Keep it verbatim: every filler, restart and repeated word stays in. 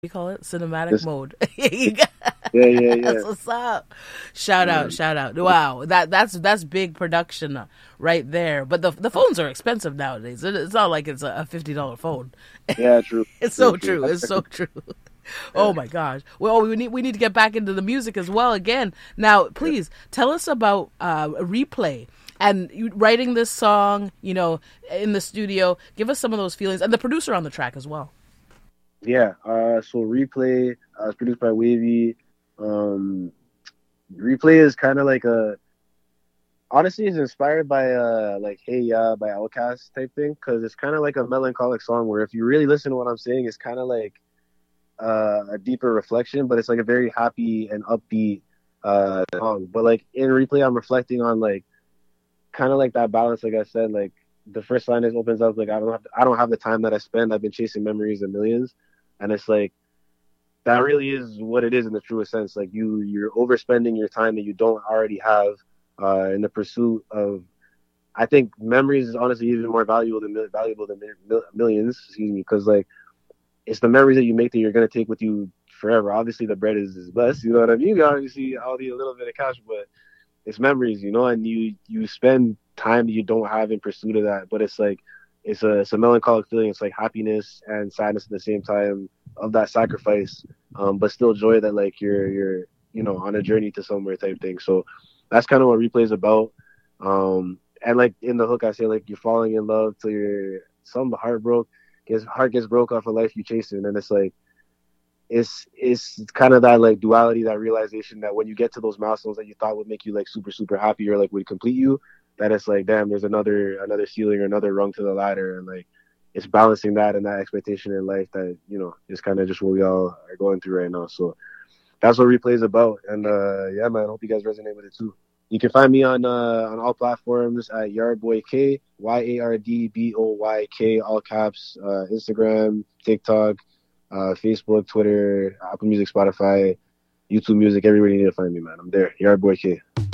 you call it? Cinematic This, mode. You got- yeah, yeah, that's yeah. what's up. Shout out, Um, shout out. Wow, that that's that's big production uh, right there. But the the phones are expensive nowadays. It- It's not like it's a fifty dollar phone. yeah, true, It's true, so true. true. That's It's so actually, true. yeah, Oh my gosh. Well, we need we need to get back into the music as well again. Now, yeah, please tell us about uh, Replay and you writing this song. You know, in the studio. Give us some of those feelings, and the producer on the track as well. yeah. Uh, so Replay, uh, it's produced by Wavy. Um, Replay is kind of like a honestly, it's inspired by uh like Hey Ya by Outkast type thing because it's kind of like a melancholic song where if you really listen to what I'm saying, it's kind of like uh, a deeper reflection, but it's like a very happy and upbeat uh song. But like in Replay, I'm reflecting on like kind of like that balance. Like I said, like the first line is opens up like I don't have I don't have the time that I spend. I've been chasing memories and millions, and it's like that really is what it is in the truest sense. Like you you're overspending your time that you don't already have uh, in the pursuit of. I think memories is honestly even more valuable than valuable than millions. Excuse me, because like it's the memories that you make that you're gonna take with you forever. Obviously, the bread is, is best. You know what I mean? Obviously, I'll need a little bit of cash, but it's memories, you know. And you you spend time that you don't have in pursuit of that. But it's like it's a it's a melancholic feeling. It's like happiness and sadness at the same time of that sacrifice, um, but still joy that like you're you're you know on a journey to somewhere type thing. So that's kind of what Replay is about. Um, and like in the hook, I say like you're falling in love till you're some heartbroken gets heart gets broke off a life you chasing, and it's like it's it's kind of that like duality, that realization that when you get to those milestones that you thought would make you like super super happy or like would complete you, that it's like damn, there's another another ceiling or another rung to the ladder, and like it's balancing that and that expectation in life that you know is kind of just what we all are going through right now. So that's what Replay is about, and uh, yeah, man, I hope you guys resonate with it too. You can find me on uh, on all platforms at Yardboy Y A R D B O Y K, all caps. Uh, Instagram, TikTok, uh, Facebook, Twitter, Apple Music, Spotify, YouTube Music. Everywhere you need to find me, man. I'm there. Yardboy K.